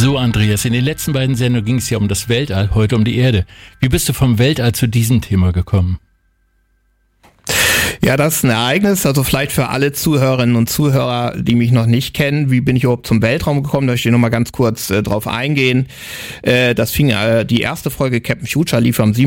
So, Andreas, in den letzten beiden Sendungen ging es ja um das Weltall, heute um die Erde. Wie bist du vom Weltall zu diesem Thema gekommen? Ja, das ist ein Ereignis, also vielleicht für alle Zuhörerinnen und Zuhörer, die mich noch nicht kennen, wie bin ich überhaupt zum Weltraum gekommen, da möchte ich noch mal ganz kurz drauf eingehen. Das fing, die erste Folge Captain Future lief am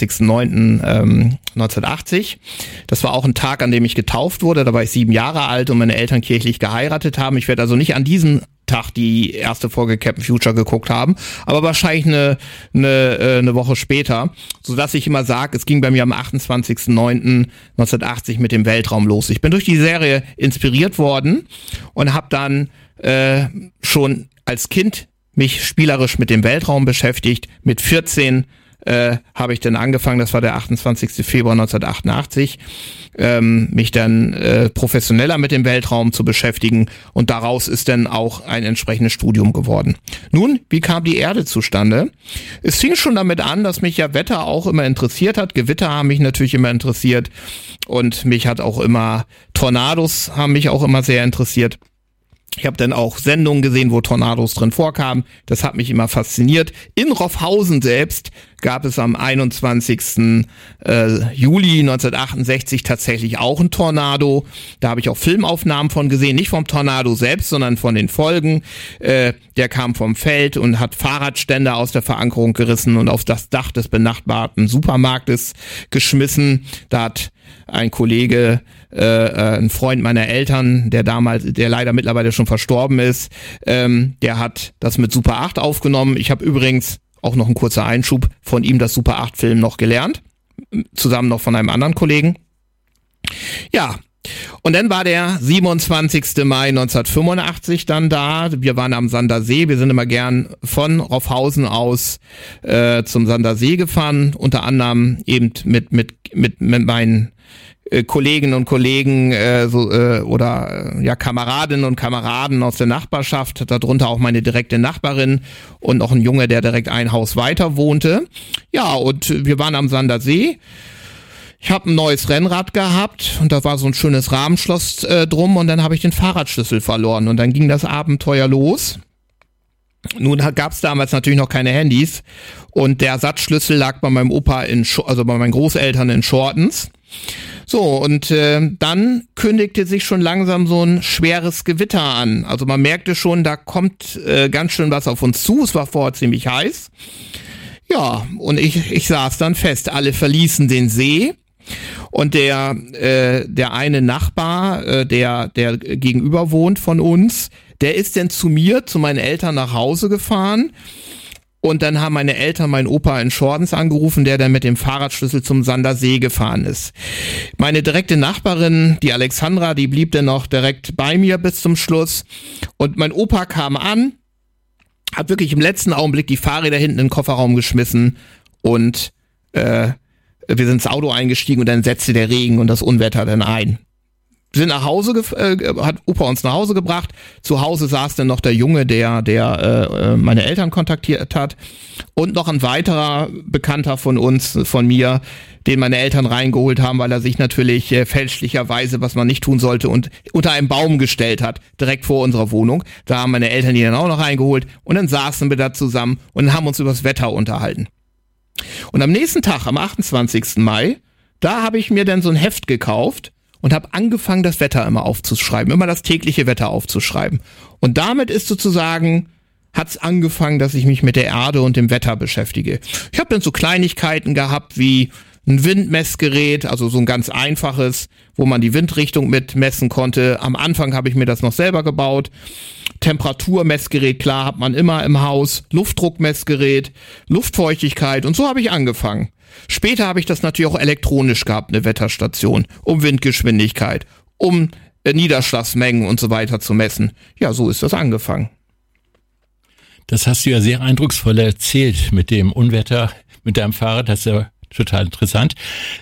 27.09.1980. Das war auch ein Tag, an dem ich getauft wurde, da war ich 7 Jahre alt und meine Eltern kirchlich geheiratet haben. Ich werde also nicht an diesem Tag die erste Folge Captain Future geguckt haben, aber wahrscheinlich eine Woche später, sodass ich immer sage, es ging bei mir am 28.09.1980 mit dem Weltraum los. Ich bin durch die Serie inspiriert worden und habe dann schon als Kind mich spielerisch mit dem Weltraum beschäftigt. Mit 14 habe ich dann angefangen, das war der 28. Februar 1988, mich dann professioneller mit dem Weltraum zu beschäftigen und daraus ist dann auch ein entsprechendes Studium geworden. Nun, wie kam die Erde zustande? Es fing schon damit an, dass mich ja Wetter auch immer interessiert hat. Gewitter haben mich natürlich immer interessiert und mich hat auch immer Tornados haben mich auch immer sehr interessiert. Ich habe dann auch Sendungen gesehen, wo Tornados drin vorkamen. Das hat mich immer fasziniert. In Roffhausen selbst gab es am 21. Juli 1968 tatsächlich auch ein Tornado. Da habe ich auch Filmaufnahmen von gesehen. Nicht vom Tornado selbst, sondern von den Folgen. Der kam vom Feld und hat Fahrradständer aus der Verankerung gerissen und auf das Dach des benachbarten Supermarktes geschmissen. Da hat ein Kollege, ein Freund meiner Eltern, der leider mittlerweile schon verstorben ist, der hat das mit Super 8 aufgenommen. Ich habe übrigens auch noch ein kurzer Einschub von ihm das Super 8 Film noch gelernt, zusammen noch von einem anderen Kollegen. Ja, und dann war der 27. Mai 1985 dann da. Wir waren am Sandersee. Wir sind immer gern von Roffhausen aus zum Sandersee gefahren, unter anderem eben mit meinen Kolleginnen und Kollegen Kameradinnen und Kameraden aus der Nachbarschaft, darunter auch meine direkte Nachbarin und noch ein Junge, der direkt ein Haus weiter wohnte. Ja, und wir waren am Sandersee. Ich habe ein neues Rennrad gehabt und da war so ein schönes Rahmenschloss drum und dann habe ich den Fahrradschlüssel verloren und dann ging das Abenteuer los. Nun gab es damals natürlich noch keine Handys und der Ersatzschlüssel lag bei meinem Opa bei meinen Großeltern in Schortens. So, und dann kündigte sich schon langsam so ein schweres Gewitter an. Also man merkte schon, da kommt ganz schön was auf uns zu. Es war vorher ziemlich heiß. Ja, und ich saß dann fest. Alle verließen den See. Und der eine Nachbar, der gegenüber wohnt von uns, der ist dann zu meinen Eltern nach Hause gefahren. Und dann haben meine Eltern meinen Opa in Schortens angerufen, der dann mit dem Fahrradschlüssel zum Sandersee gefahren ist. Meine direkte Nachbarin, die Alexandra, die blieb dann noch direkt bei mir bis zum Schluss. Und mein Opa kam an, hat wirklich im letzten Augenblick die Fahrräder hinten in den Kofferraum geschmissen und wir sind ins Auto eingestiegen und dann setzte der Regen und das Unwetter dann ein. Wir sind nach Hause, hat Opa uns nach Hause gebracht. Zu Hause saß dann noch der Junge, der meine Eltern kontaktiert hat. Und noch ein weiterer Bekannter von mir, den meine Eltern reingeholt haben, weil er sich natürlich fälschlicherweise, was man nicht tun sollte, und unter einem Baum gestellt hat, direkt vor unserer Wohnung. Da haben meine Eltern ihn dann auch noch reingeholt. Und dann saßen wir da zusammen und haben uns über das Wetter unterhalten. Und am nächsten Tag, am 28. Mai, da habe ich mir dann so ein Heft gekauft und habe angefangen, das Wetter immer aufzuschreiben, immer das tägliche Wetter aufzuschreiben. Und damit ist hat's angefangen, dass ich mich mit der Erde und dem Wetter beschäftige. Ich habe dann so Kleinigkeiten gehabt wie ein Windmessgerät, also so ein ganz einfaches, wo man die Windrichtung mit messen konnte. Am Anfang habe ich mir das noch selber gebaut. Temperaturmessgerät, klar, hat man immer im Haus. Luftdruckmessgerät, Luftfeuchtigkeit und so habe ich angefangen. Später habe ich das natürlich auch elektronisch gehabt, eine Wetterstation, um Windgeschwindigkeit, um Niederschlagsmengen und so weiter zu messen. Ja, so ist das angefangen. Das hast du ja sehr eindrucksvoll erzählt mit dem Unwetter, mit deinem Fahrrad, das ist ja total interessant.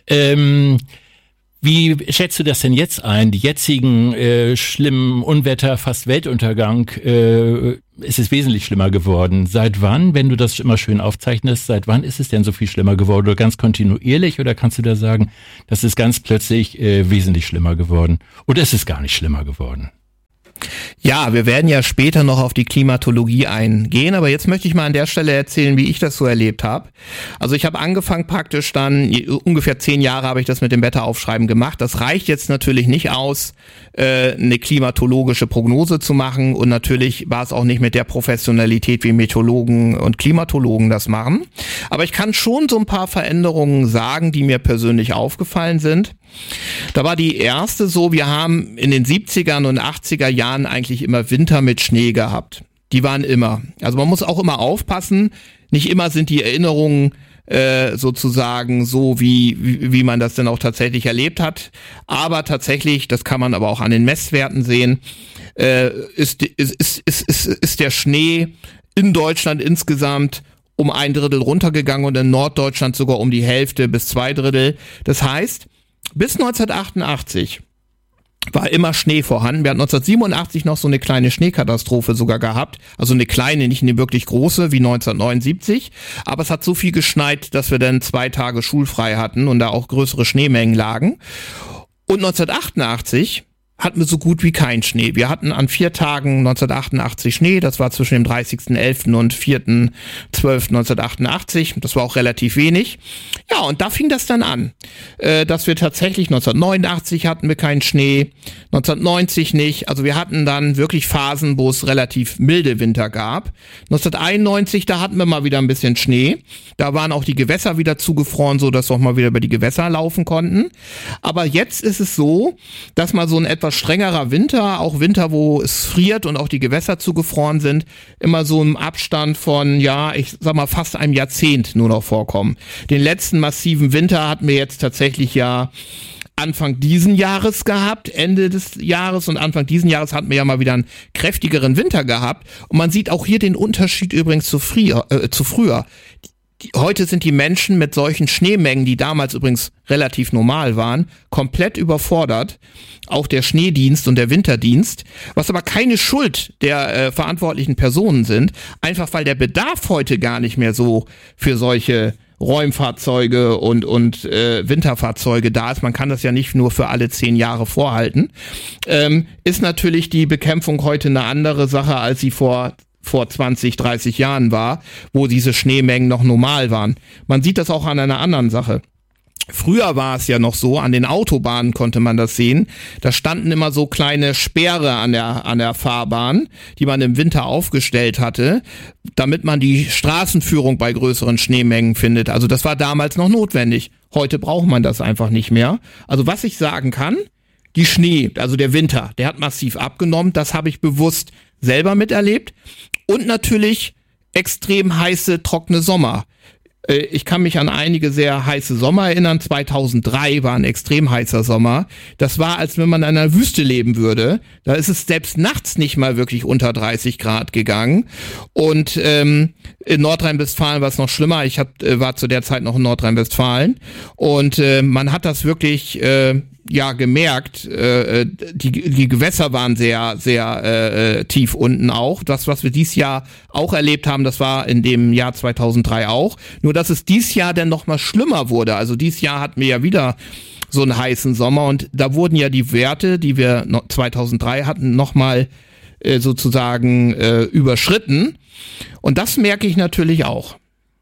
Wie schätzt du das denn jetzt ein? Die jetzigen schlimmen Unwetter, fast Weltuntergang, ist es wesentlich schlimmer geworden. Seit wann, wenn du das immer schön aufzeichnest, seit wann ist es denn so viel schlimmer geworden? Oder ganz kontinuierlich? Oder kannst du da sagen, das ist ganz plötzlich wesentlich schlimmer geworden? Oder ist es gar nicht schlimmer geworden? Ja, wir werden ja später noch auf die Klimatologie eingehen, aber jetzt möchte ich mal an der Stelle erzählen, wie ich das so erlebt habe. Also ich habe angefangen praktisch dann, ungefähr 10 Jahre habe ich das mit dem Wetteraufschreiben gemacht. Das reicht jetzt natürlich nicht aus, eine klimatologische Prognose zu machen, und natürlich war es auch nicht mit der Professionalität, wie Meteorologen und Klimatologen das machen. Aber ich kann schon so ein paar Veränderungen sagen, die mir persönlich aufgefallen sind. Da war die erste so, wir haben in den 70er und 80er Jahren eigentlich immer Winter mit Schnee gehabt. Die waren immer. Also man muss auch immer aufpassen, nicht immer sind die Erinnerungen sozusagen so, wie man das denn auch tatsächlich erlebt hat. Aber tatsächlich, das kann man aber auch an den Messwerten sehen, ist der Schnee in Deutschland insgesamt um 1/3 runtergegangen und in Norddeutschland sogar um die Hälfte bis 2/3. Das heißt, bis 1988 war immer Schnee vorhanden. Wir hatten 1987 noch so eine kleine Schneekatastrophe sogar gehabt. Also eine kleine, nicht eine wirklich große wie 1979. Aber es hat so viel geschneit, dass wir dann 2 Tage schulfrei hatten und da auch größere Schneemengen lagen. Und 1988 hatten wir so gut wie keinen Schnee. Wir hatten an 4 Tagen 1988 Schnee, das war zwischen dem 30.11. und 4.12.1988, das war auch relativ wenig. Ja, und da fing das dann an, dass wir tatsächlich 1989 hatten wir keinen Schnee, 1990 nicht, also wir hatten dann wirklich Phasen, wo es relativ milde Winter gab. 1991, da hatten wir mal wieder ein bisschen Schnee, da waren auch die Gewässer wieder zugefroren, so dass wir auch mal wieder über die Gewässer laufen konnten. Aber jetzt ist es so, dass mal so ein etwas strengerer Winter, auch Winter, wo es friert und auch die Gewässer zugefroren sind, immer so im Abstand von, ja, ich sag mal fast einem Jahrzehnt nur noch vorkommen. Den letzten massiven Winter hatten wir jetzt tatsächlich ja Anfang diesen Jahres gehabt, Ende des Jahres, und Anfang diesen Jahres hatten wir ja mal wieder einen kräftigeren Winter gehabt, und man sieht auch hier den Unterschied übrigens zu früher. Heute sind die Menschen mit solchen Schneemengen, die damals übrigens relativ normal waren, komplett überfordert. Auch der Schneedienst und der Winterdienst, was aber keine Schuld der verantwortlichen Personen sind, einfach weil der Bedarf heute gar nicht mehr so für solche Räumfahrzeuge und Winterfahrzeuge da ist. Man kann das ja nicht nur für alle 10 Jahre vorhalten. Ist natürlich die Bekämpfung heute eine andere Sache, als sie vor 20, 30 Jahren war, wo diese Schneemengen noch normal waren. Man sieht das auch an einer anderen Sache. Früher war es ja noch so, an den Autobahnen konnte man das sehen, da standen immer so kleine Sperre an der Fahrbahn, die man im Winter aufgestellt hatte, damit man die Straßenführung bei größeren Schneemengen findet. Also das war damals noch notwendig. Heute braucht man das einfach nicht mehr. Also was ich sagen kann, der Winter, der hat massiv abgenommen, das habe ich bewusst selber miterlebt. Und natürlich extrem heiße, trockene Sommer. Ich kann mich an einige sehr heiße Sommer erinnern. 2003 war ein extrem heißer Sommer. Das war, als wenn man in einer Wüste leben würde. Da ist es selbst nachts nicht mal wirklich unter 30 Grad gegangen. Und in Nordrhein-Westfalen war es noch schlimmer. Ich war zu der Zeit noch in Nordrhein-Westfalen. Und man hat das wirklich gemerkt, die Gewässer waren sehr, sehr tief unten auch. Das, was wir dieses Jahr auch erlebt haben, das war in dem Jahr 2003 auch. Nur, dass es dieses Jahr dann noch mal schlimmer wurde. Also dieses Jahr hatten wir ja wieder so einen heißen Sommer, und da wurden ja die Werte, die wir 2003 hatten, noch mal sozusagen überschritten. Und das merke ich natürlich auch.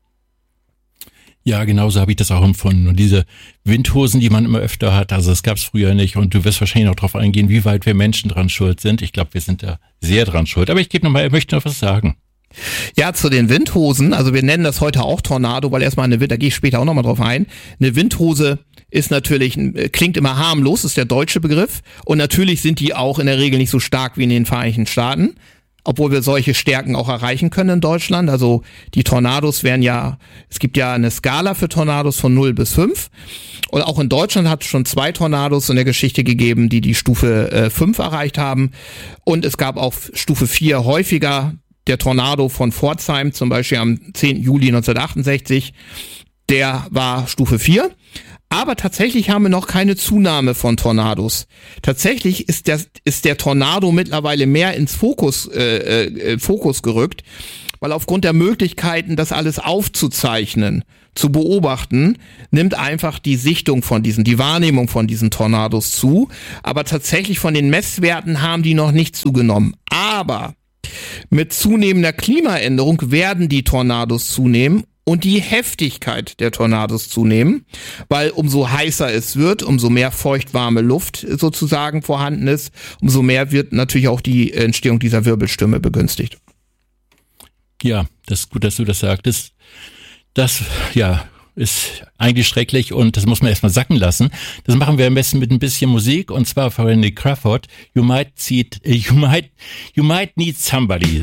Ja, genauso habe ich das auch empfunden. Und diese Windhosen, die man immer öfter hat, also das gab es früher nicht. Und du wirst wahrscheinlich noch darauf eingehen, wie weit wir Menschen dran schuld sind. Ich glaube, wir sind da sehr dran schuld. Aber ich möchte noch was sagen. Ja, zu den Windhosen, also wir nennen das heute auch Tornado, weil erstmal da gehe ich später auch nochmal drauf ein. Eine Windhose ist natürlich, klingt immer harmlos, ist der deutsche Begriff. Und natürlich sind die auch in der Regel nicht so stark wie in den Vereinigten Staaten, obwohl wir solche Stärken auch erreichen können in Deutschland. Also die Tornados es gibt ja eine Skala für Tornados von 0 bis 5. Und auch in Deutschland hat es schon 2 Tornados in der Geschichte gegeben, die Stufe 5 erreicht haben. Und es gab auch Stufe 4 häufiger. Der Tornado von Pforzheim, zum Beispiel am 10. Juli 1968, der war Stufe 4. Aber tatsächlich haben wir noch keine Zunahme von Tornados. Tatsächlich ist der Tornado mittlerweile mehr ins Fokus gerückt, weil aufgrund der Möglichkeiten, das alles aufzuzeichnen, zu beobachten, nimmt einfach die Sichtung von die Wahrnehmung von diesen Tornados zu. Aber tatsächlich von den Messwerten haben die noch nicht zugenommen. Aber mit zunehmender Klimaänderung werden die Tornados zunehmen und die Heftigkeit der Tornados zunehmen, weil umso heißer es wird, umso mehr feuchtwarme Luft sozusagen vorhanden ist, umso mehr wird natürlich auch die Entstehung dieser Wirbelstürme begünstigt. Ja, das ist gut, dass du das sagtest. Das, ja, ist eigentlich schrecklich und das muss man erstmal sacken lassen. Das machen wir am besten mit ein bisschen Musik und zwar von Randy Crawford. You might need somebody.